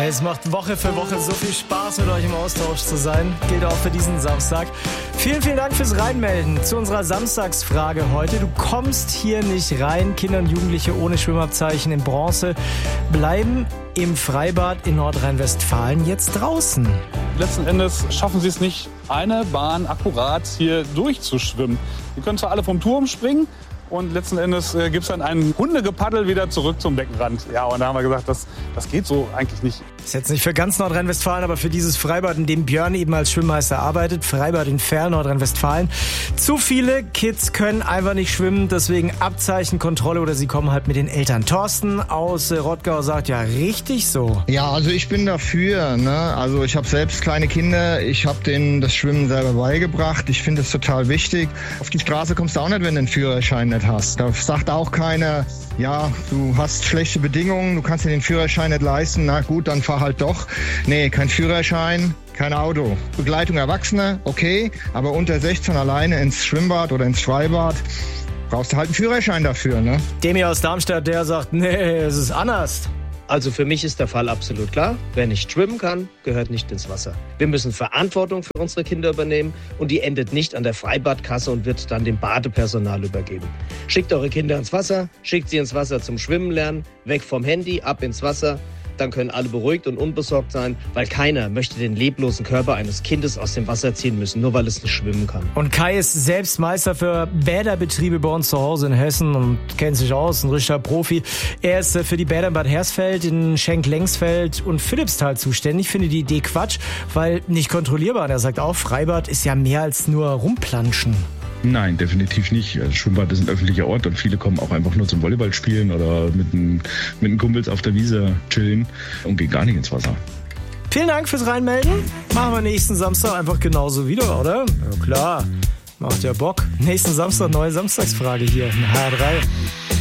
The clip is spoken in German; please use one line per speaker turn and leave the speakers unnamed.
Es macht Woche für Woche so viel Spaß, mit euch im Austausch zu sein. Gilt auch für diesen Samstag. Vielen, vielen Dank fürs Reinmelden zu unserer Samstagsfrage heute. Du kommst hier nicht rein. Kinder und Jugendliche ohne Schwimmabzeichen in Bronze bleiben im Freibad in Nordrhein-Westfalen jetzt draußen.
Letzten Endes schaffen sie es nicht, eine Bahn akkurat hier durchzuschwimmen. Die können zwar alle vom Turm springen, und letzten Endes gibt es dann ein Hundegepaddel wieder zurück zum Beckenrand. Ja, und da haben wir gesagt, das geht so eigentlich nicht.
Ist jetzt nicht für ganz Nordrhein-Westfalen, aber für dieses Freibad, in dem Björn eben als Schwimmmeister arbeitet, Freibad in Verl, Nordrhein-Westfalen. Zu viele Kids können einfach nicht schwimmen, deswegen Abzeichenkontrolle oder sie kommen halt mit den Eltern. Thorsten aus Rottgau sagt, ja, richtig so.
Ja, also ich bin dafür, ne? Also ich habe selbst kleine Kinder, ich habe denen das Schwimmen selber beigebracht. Ich finde es total wichtig. Auf die Straße kommst du auch nicht, wenn du einen Führerschein nicht hast. Da sagt auch keiner, ja, du hast schlechte Bedingungen, du kannst dir den Führerschein nicht leisten, na gut, dann fahr halt doch. Nee, kein Führerschein, kein Auto. Begleitung Erwachsener, okay, aber unter 16 alleine ins Schwimmbad oder ins Freibad brauchst du halt einen Führerschein dafür, ne?
Demi aus Darmstadt, der sagt, nee, es ist anders.
Also für mich ist der Fall absolut klar. Wer nicht schwimmen kann, gehört nicht ins Wasser. Wir müssen Verantwortung für unsere Kinder übernehmen und die endet nicht an der Freibadkasse und wird dann dem Badepersonal übergeben. Schickt eure Kinder ins Wasser, schickt sie ins Wasser zum Schwimmen lernen, weg vom Handy, ab ins Wasser. Dann können alle beruhigt und unbesorgt sein, weil keiner möchte den leblosen Körper eines Kindes aus dem Wasser ziehen müssen, nur weil es nicht schwimmen kann.
Und Kai ist selbst Meister für Bäderbetriebe bei uns zu Hause in Hessen und kennt sich aus, ein richtiger Profi. Er ist für die Bäder in Bad Hersfeld, in Schenk-Lengsfeld und Philippsthal zuständig. Ich finde die Idee Quatsch, weil nicht kontrollierbar. Und er sagt auch, Freibad ist ja mehr als nur rumplanschen.
Nein, definitiv nicht. Also Schwimmbad ist ein öffentlicher Ort und viele kommen auch einfach nur zum Volleyball spielen oder mit den Kumpels auf der Wiese chillen und gehen gar nicht ins Wasser.
Vielen Dank fürs Reinmelden. Machen wir nächsten Samstag einfach genauso wieder, oder? Ja klar, macht ja Bock. Nächsten Samstag neue Samstagsfrage hier in HR3.